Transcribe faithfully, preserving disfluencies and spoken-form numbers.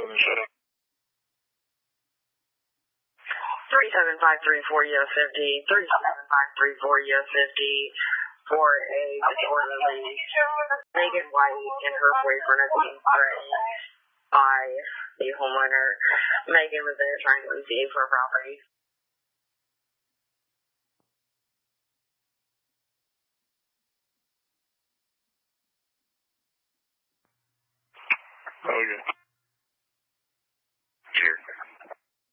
three seven five three four U S fifty, three seven five three four U S fifty, for a disorderly Megan White and her boyfriend are being threatened by the homeowner. Megan was there trying to receive her property. Okay.